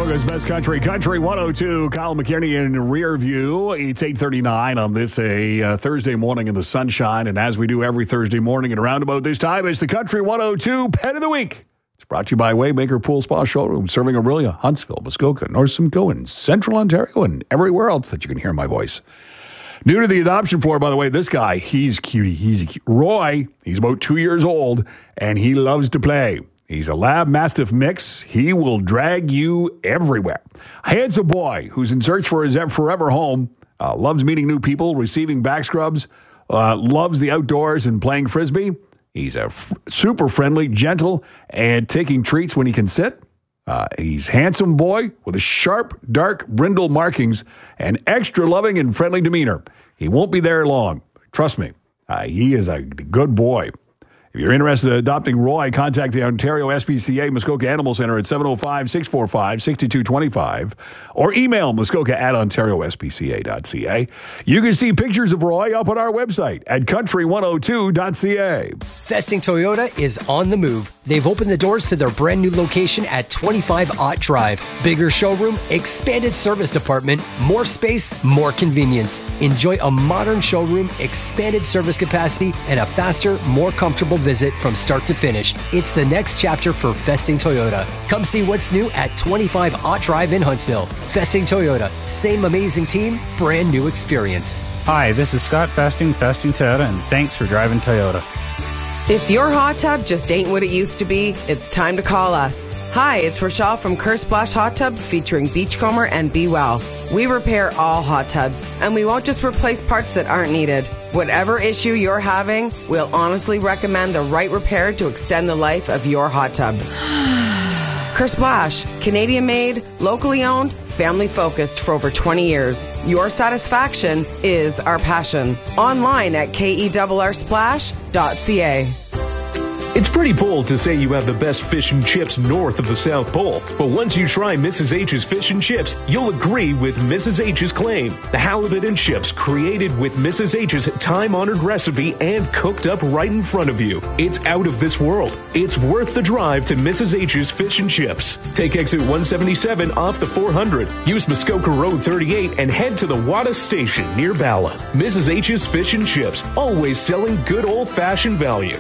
Muskoka's Best Country, Country 102. Kyle McKinney in rear view. It's 8:39 on this Thursday morning in the sunshine. And as we do every Thursday morning at around about this time, it's the Country 102 Pet of the Week. It's brought to you by Waymaker Pool Spa Showroom, serving Orillia, Huntsville, Muskoka, North Simcoe, and Central Ontario, and everywhere else that you can hear my voice. New to the adoption floor, by the way, this guy, he's cutie. He's a cute. Roy, he's about 2 years old, and he loves to play. He's a Lab Mastiff mix. He will drag you everywhere. A handsome boy who's in search for his forever home, loves meeting new people, receiving back scrubs, loves the outdoors and playing Frisbee. He's a super friendly, gentle, and taking treats when he can sit. He's a handsome boy with a sharp, dark brindle markings and extra loving and friendly demeanor. He won't be there long. Trust me. He is a good boy. If you're interested in adopting Roy, contact the Ontario SPCA Muskoka Animal Center at 705-645-6225 or email muskoka@ontariospca.ca. You can see pictures of Roy up on our website at country102.ca. Festing Toyota is on the move. They've opened the doors to their brand new location at 25 Ott Drive. Bigger showroom, expanded service department, more space, more convenience. Enjoy a modern showroom, expanded service capacity, and a faster, more comfortable visit from start to finish. It's the next chapter for Festing Toyota. Come see what's new at 25 Ott Drive in Huntsville. Festing Toyota. Same amazing team, brand new experience. Hi, this is Scott Festing Toyota, and thanks for driving Toyota. If your hot tub just ain't what it used to be, it's time to call us. Hi, it's Rochelle from Kerr Splash Hot Tubs featuring Beachcomber and Be Well. We repair all hot tubs, and we won't just replace parts that aren't needed. Whatever issue you're having, we'll honestly recommend the right repair to extend the life of your hot tub. Kerr Splash, Canadian made, locally owned, family focused for over 20 years. Your satisfaction is our passion. Online at kerrsplash.ca. It's pretty bold to say you have the best fish and chips north of the South Pole, but once you try Mrs. H's fish and chips, you'll agree with Mrs. H's claim. The halibut and chips created with Mrs. H's time-honored recipe and cooked up right in front of you. It's out of this world. It's worth the drive to Mrs. H's fish and chips. Take exit 177 off the 400. Use Muskoka Road 38 and head to the Wada Station near Bala. Mrs. H's fish and chips, always selling good old-fashioned value.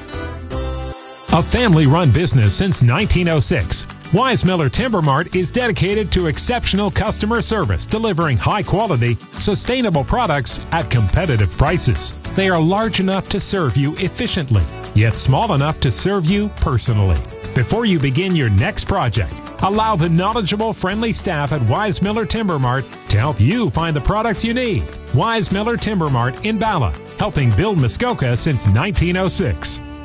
A family-run business since 1906, Weismiller Timber Mart is dedicated to exceptional customer service, delivering high-quality, sustainable products at competitive prices. They are large enough to serve you efficiently, yet small enough to serve you personally. Before you begin your next project, allow the knowledgeable, friendly staff at Weismiller Timber Mart to help you find the products you need. Weismiller Timber Mart in Bala, helping build Muskoka since 1906.